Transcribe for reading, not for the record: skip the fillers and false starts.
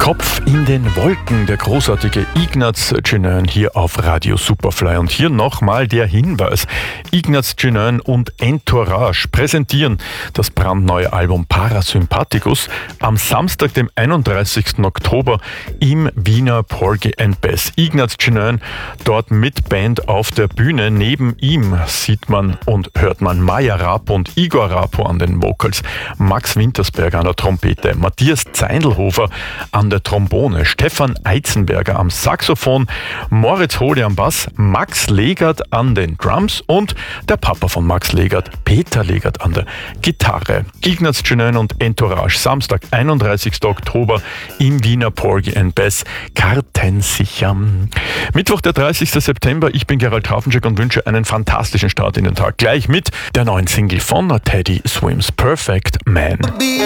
Kopf in den Wolken, der großartige Ignaz Dschinön hier auf Radio Superfly. Und hier nochmal der Hinweis. Ignaz Dschinön und Entourage präsentieren das brandneue Album Parasympathicus am Samstag, dem 31. Oktober im Wiener Porgy & Bess. Ignaz Dschinön dort mit Band auf der Bühne. Neben ihm sieht man und hört man Maja Rapo und Igor Rapo an den Vocals, Max Wintersberger an der Trompete, Matthias Zeindlhofer an der Trombone, Stefan Eizenberger am Saxophon, Moritz Hohle am Bass, Max Legert an den Drums und der Papa von Max Legert, Peter Legert an der Gitarre. Ignaz Dschinön und Entourage, Samstag, 31. Oktober im Wiener Porgy & Bess. Karten sicher. Mittwoch, der 30. September. Ich bin Gerald Hafenschek und wünsche einen fantastischen Start in den Tag. Gleich mit der neuen Single von Teddy Swims, Perfect Man.